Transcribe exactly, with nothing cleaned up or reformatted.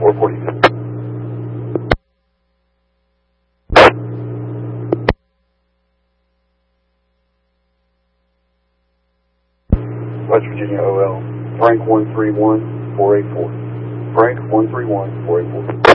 four forty-two. West Virginia O L, Frank one three one, four eight four. Frank one three one, four eight four.